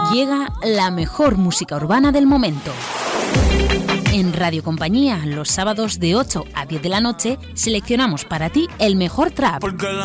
Llega la mejor música urbana del momento. En Radio Compañía, los sábados de 8 a 10 de la noche, seleccionamos para ti el mejor trap.